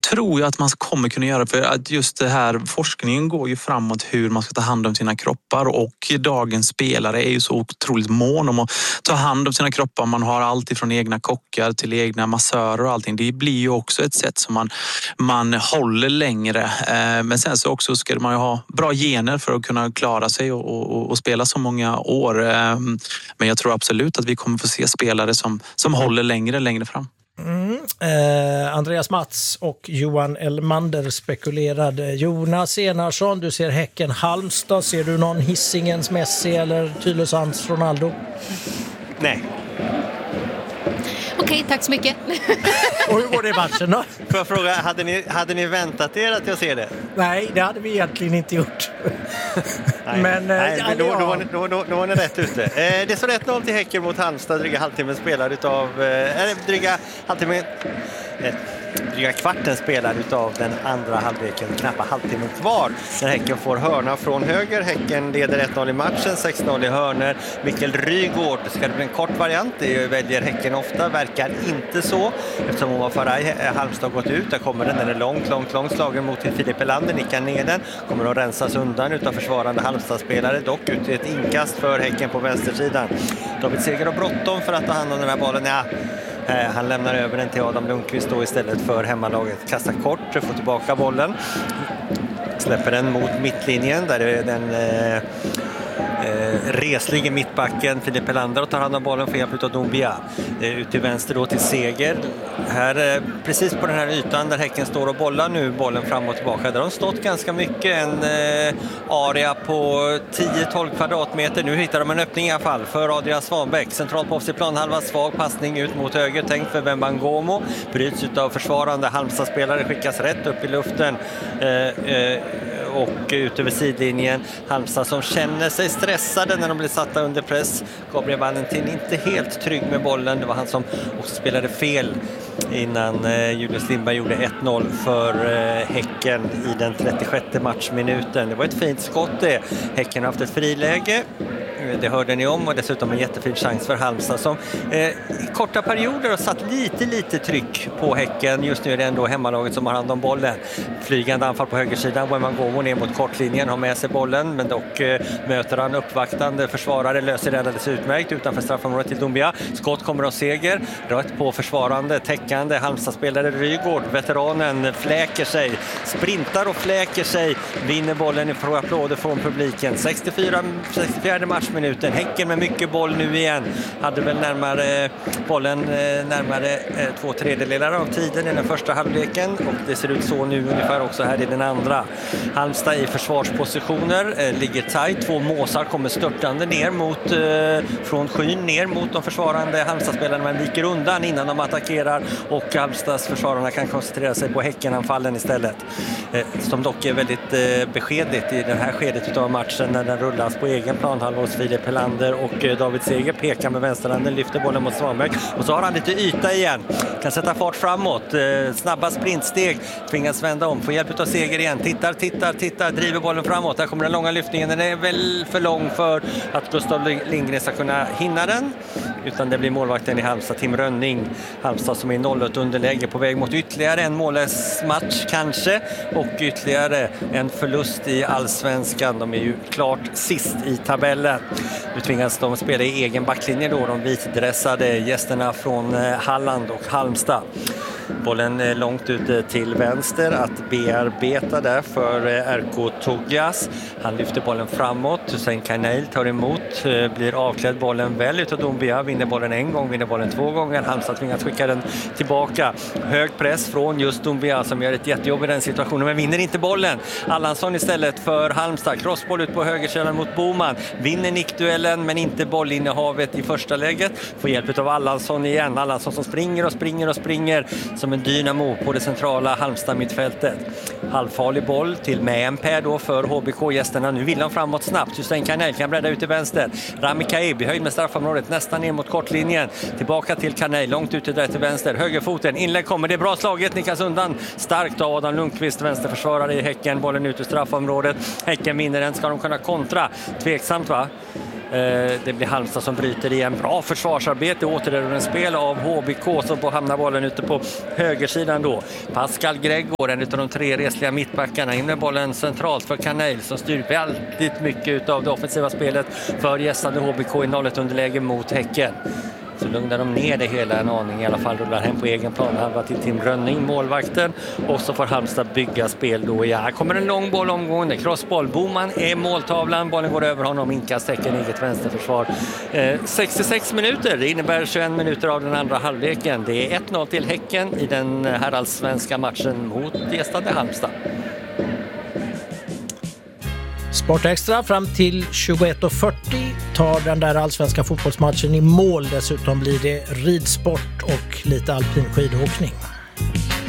tror jag att man kommer kunna göra, för att just det här, forskningen går ju framåt hur man ska ta hand om sina kroppar, och dagens spelare är ju så otroligt mån om att ta hand om sina kroppar. Man har allt ifrån egna kockar till egna massörer och allting. Det blir ju också ett sätt som man håller längre. Men sen så också ska man ju ha bra gener för att kunna klara sig och spela så många år. Men jag tror absolut att vi kommer få se spelare som håller längre fram. Andreas Mats och Johan Elmander spekulerade. Jonas Enarsson, du ser Häcken Halmstad. Ser du någon Hisingens Messi eller Tylösands Ronaldo? Nej. Okej, tack så mycket. Och hur går det i matchen då? Får jag fråga, hade ni väntat er att jag ser det? Nej, det hade vi egentligen inte gjort. Men då var ni rätt ute. Det står 1-0 till Häcken mot Halmstad. Dryga halvtimmen spelad utav... Dryga kvarten spelad utav den andra halvleken. Knappa halvtimmen kvar när Häcken får hörna från höger. Häcken leder 1-0 i matchen, 6-0 i hörner. Mikael Rygård, ska det bli en kort variant? Det väljer Häcken ofta, verkar inte så. Eftersom Omar Faraj Halmstad gått ut, där kommer den är långt slagen mot till Filip Elander, nickar ner den. Kommer att rensas undan utav försvarande Halmstad-spelare, dock ut i ett inkast för Häcken på vänstersidan. David Seger har bråttom för att ta hand om den här bollen. Han lämnar över den till Adam Lundqvist då istället för hemmalaget. Kastar kort, får tillbaka bollen. Släpper den mot mittlinjen där är den reslige mittbacken Filip Elander och tar hand om bollen för hjälp av Doumbia. Ut till vänster då till Seger. Här precis på den här ytan där Häcken står och bollar nu bollen fram och tillbaka. Där har de stått ganska mycket. En area på 10-12 kvadratmeter. Nu hittar de en öppning i alla fall för Adrian Svanbäck. Centralt på offensiv planhalva, svag passning ut mot höger. Tänkt för Wembangomo. Bryts av försvarande Halmstad-spelare. Skickas rätt upp i luften. Och ut över sidlinjen. Halmstad som känner sig stressade när de blir satta under press. Gabriel Valentin inte helt trygg med bollen. Det var han som också spelade fel innan Julius Lindberg gjorde 1-0 för Häcken i den 36:e matchminuten. Det var ett fint skott det. Häcken har haft ett friläge. Det hörde ni om, och dessutom en jättefin chans för Halmstad som i korta perioder har satt lite tryck på Häcken. Just nu är det ändå hemmalaget som har hand om bollen. Flygande anfall på högersidan. Wembangomo ner mot kortlinjen, har med sig bollen, men dock möter han uppvaktande försvarare, löser det alldeles utmärkt utanför straffområdet till Doumbia. Skott kommer av Seger, rätt på försvarande, täckande Halmstad-spelare Rygård. Veteranen fläker sig, sprintar och fläker sig, vinner bollen i applåder från publiken. 64 matchminuten. Häcken med mycket boll nu igen. Hade väl bollen närmare 2/3 av tiden i den första halvleken, och det ser ut så nu ungefär också här i den andra. Halmstad i försvarspositioner, ligger tajt. 2 måsar kommer störtande ner från skyn ner mot de försvarande Halmstad-spelarna, men viker undan innan de attackerar, och Halmstads försvararna kan koncentrera sig på Häckenanfallen istället. Som dock är väldigt beskedligt i det här skedet av matchen när den rullas på egen planhalva hos Filip Helander, och David Seger pekar med vänsterhanden, lyfter bollen mot Svanbäck, och så har han lite yta igen. Kan sätta fart framåt, snabba sprintsteg, tvingas vända om, får hjälp av Seger igen, tittar, driver bollen framåt. Där kommer den långa lyftningen, den är väl för lång för att Gustav Lindgren ska kunna hinna den, utan det blir målvakten i Halmstad, Tim Rönning. Halmstad som är 0-1 underläge på väg mot ytterligare en mållös match kanske, och ytterligare en förlust i Allsvenskan. De är ju klart sist i tabellen. Nu tvingas de spela i egen backlinje då, de vitdressade gästerna från Halland och Halmstad. Bollen långt ut till vänster att bearbeta där för RK Togias. Han lyfter bollen framåt. Hussein Kanail tar emot, blir avklädd bollen väl utav Doumbia. Vinner bollen en gång, vinner bollen 2 gånger. Halmstad tvingas skicka den tillbaka. Hög press från just Doumbia som gör ett jättejobb i den situationen, men vinner inte bollen. Allansson istället för Halmstad. Crossboll ut på högersidan mot Boman. Vinner nickduellen men inte bollinnehavet i första läget. Får hjälp av Allansson igen. Allansson som springer som en dynamo på det centrala Halmstad-mittfältet. Halvfarlig boll till Mäenpää då för HBK-gästerna. Nu vill de framåt snabbt. Hussein Kanail kan bredda ut till vänster. Rami Kaib höjd med straffområdet nästan ner mot kortlinjen. Tillbaka till Kanail, långt ut till vänster. Högerfoten, inlägg kommer. Det är bra slaget, nickas undan. Starkt av Adam Lundqvist, vänsterförsvarare i Häcken. Bollen ut ur straffområdet. Häcken vinner den. Ska de kunna kontra? Tveksamt va? Det blir Halmstad som bryter i en bra försvarsarbete. Återerövringsspel av HBK som får hamna bollen ute på högersidan då. Pascal Gregor, en av de 3 resliga mittbackarna, in med bollen centralt för Kanel som styr väldigt mycket av det offensiva spelet för gästande HBK i 0-1 underläge mot Häcken. Så lugnar de ner det hela en aning, i alla fall rullar hem på egen plan halva till Tim Rönning, målvakten, och så får Halmstad bygga spel då. Ja, här kommer en lång boll omgående, crossboll, Boman är måltavlan, bollen går över honom, inkast Häcken, eget vänsterförsvar. 66 minuter, det innebär 21 minuter av den andra halvleken. Det är 1-0 till Häcken i den här allsvenska matchen mot gästande Halmstad. Sportextra fram till 21:40 tar den där allsvenska fotbollsmatchen i mål. Dessutom blir det ridsport och lite alpin skidåkning.